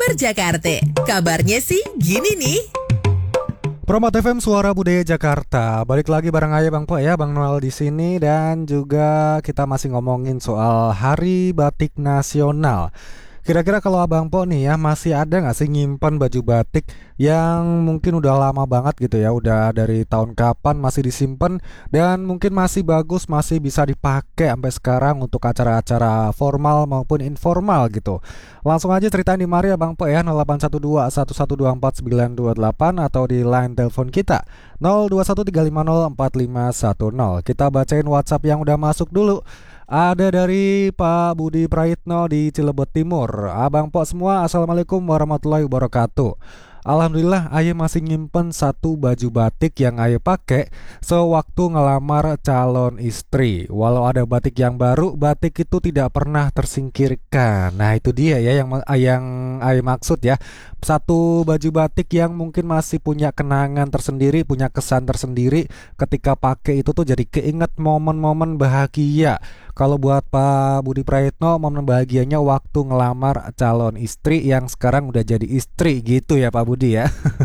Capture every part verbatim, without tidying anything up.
Kabar Jakarta, kabarnya sih gini nih. Promo T V M Suara Budaya Jakarta. Balik lagi bareng Ayah Bang Po ya, Bang Noel di sini dan juga kita masih ngomongin soal Hari Batik Nasional. Kira-kira kalau Abang Po nih ya, masih ada gak sih nyimpan baju batik yang mungkin udah lama banget gitu ya, udah dari tahun kapan masih disimpan dan mungkin masih bagus, masih bisa dipakai sampai sekarang untuk acara-acara formal maupun informal gitu. Langsung aja ceritain di mari Abang Po ya, nol delapan satu dua satu satu dua empat sembilan dua delapan atau di line telepon kita nol dua satu tiga lima nol empat lima satu nol. Kita bacain WhatsApp yang udah masuk dulu. Ada dari Pak Budi Praitno di Cilebut Timur. Abang Po semua, Assalamualaikum warahmatullahi wabarakatuh. Alhamdulillah Ayah masih nyimpen satu baju batik yang Ayah pakai sewaktu ngelamar calon istri. Walau ada batik yang baru, batik itu tidak pernah tersingkirkan. Nah itu dia ya yang yang Ayah maksud ya. Satu baju batik yang mungkin masih punya kenangan tersendiri, punya kesan tersendiri. Ketika pakai itu tuh jadi keinget momen-momen bahagia. Kalau buat Pak Budi Praitno, momen bahagianya waktu ngelamar calon istri yang sekarang udah jadi istri gitu ya Pak Budi ya.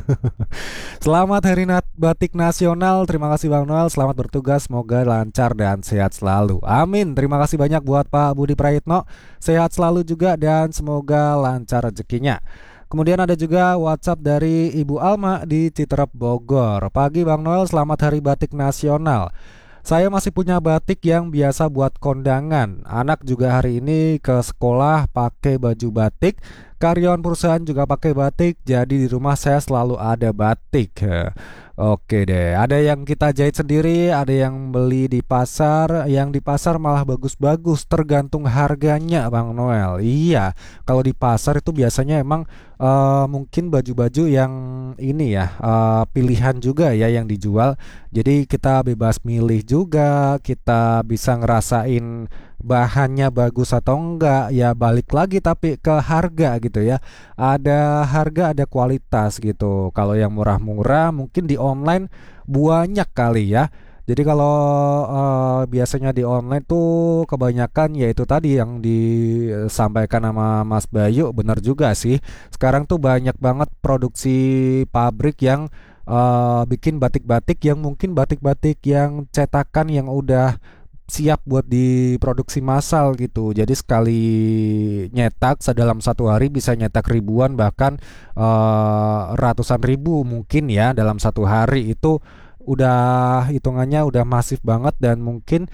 Selamat Hari Batik Nasional. Terima kasih Bang Noel, selamat bertugas, semoga lancar dan sehat selalu. Amin. Terima kasih banyak buat Pak Budi Praitno. Sehat selalu juga dan semoga lancar rezekinya. Kemudian ada juga WhatsApp dari Ibu Alma di Citerep Bogor. Pagi Bang Noel, selamat Hari Batik Nasional. Saya masih punya batik yang biasa buat kondangan. Anak juga hari ini ke sekolah pakai baju batik. Karyawan perusahaan juga pakai batik. Jadi di rumah saya selalu ada batik. Oke deh, ada yang kita jahit sendiri, ada yang beli di pasar. Yang di pasar malah bagus-bagus, tergantung harganya Bang Noel. Iya, kalau di pasar itu biasanya emang uh, mungkin baju-baju yang ini ya, uh, pilihan juga ya yang dijual. Jadi kita bebas milih juga, kita bisa ngerasain bahannya bagus atau enggak. Ya balik lagi tapi ke harga gitu ya. Ada harga, ada kualitas gitu. Kalau yang murah-murah mungkin di online banyak kali ya. Jadi kalau uh, biasanya di online tuh kebanyakan ya itu tadi yang disampaikan sama Mas Bayu, benar juga sih. Sekarang tuh banyak banget produksi pabrik yang uh, bikin batik-batik yang mungkin batik-batik yang cetakan yang udah siap buat diproduksi massal gitu. Jadi sekali nyetak dalam satu hari bisa nyetak ribuan bahkan uh, ratusan ribu mungkin ya dalam satu hari. Itu udah hitungannya udah masif banget dan mungkin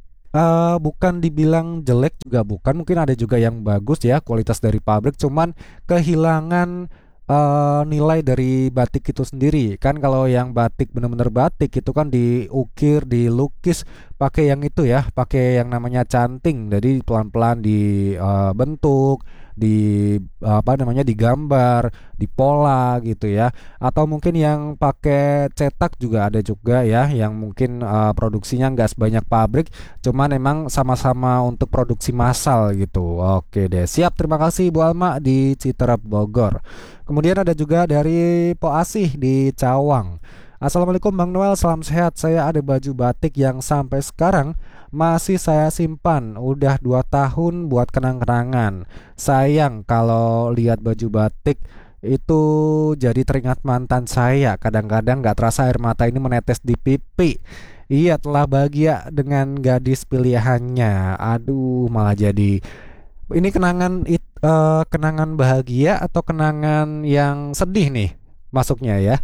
uh, bukan dibilang jelek juga bukan, mungkin ada juga yang bagus ya kualitas dari pabrik, cuman kehilangan Uh, nilai dari batik itu sendiri. Kan kalau yang batik bener-bener batik itu kan diukir, dilukis pakai yang itu ya, pakai yang namanya canting. Jadi pelan-pelan dibentuk, uh, di apa namanya digambar, dipola gitu ya. Atau mungkin yang pakai cetak juga ada juga ya, yang mungkin uh, produksinya nggak sebanyak pabrik, cuman emang sama-sama untuk produksi massal gitu. Oke deh, siap. Terima kasih Bu Alma di Citerep Bogor. Kemudian ada juga dari Po Asih di Cawang. Assalamualaikum Bang Noel, salam sehat. Saya ada baju batik yang sampai sekarang masih saya simpan. Udah dua tahun buat kenang-kenangan. Sayang kalau lihat baju batik itu jadi teringat mantan saya. Kadang-kadang gak terasa air mata ini menetes di pipi. Iya, telah bahagia dengan gadis pilihannya. Aduh, malah jadi ini kenangan it, uh, kenangan bahagia atau kenangan yang sedih nih masuknya ya.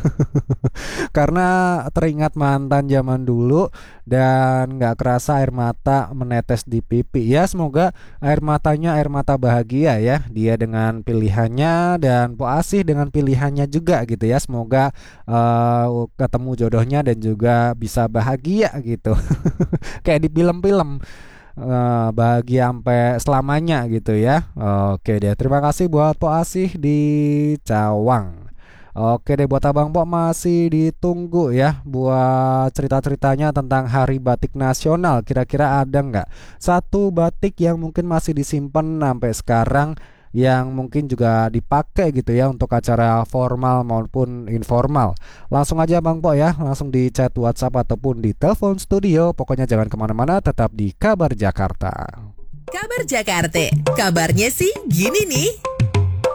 Karena teringat mantan zaman dulu dan gak kerasa air mata menetes di pipi. Ya semoga air matanya air mata bahagia ya. Dia dengan pilihannya dan Po Asih dengan pilihannya juga gitu ya. Semoga uh, ketemu jodohnya dan juga bisa bahagia gitu. Kayak di film-film. Uh, bahagia sampai selamanya gitu ya. Oke deh, terima kasih buat Po Asih di Cawang. Oke deh, buat Abang Po masih ditunggu ya buat cerita-ceritanya tentang Hari Batik Nasional. Kira-kira ada nggak satu batik yang mungkin masih disimpan sampai sekarang, yang mungkin juga dipakai gitu ya untuk acara formal maupun informal. Langsung aja Bang Po ya, langsung di chat WhatsApp ataupun di telepon studio. Pokoknya jangan kemana-mana, tetap di Kabar Jakarta. Kabar Jakarta, kabarnya sih gini nih.